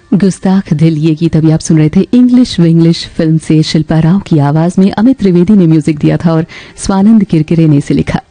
गुस्ताख दिल ये गीत अभी आप सुन रहे थे इंग्लिश विंग्लिश फिल्म से शिल्पा राव की आवाज में अमित त्रिवेदी ने म्यूजिक दिया था और स्वानंद किरकिरे ने इसे लिखा।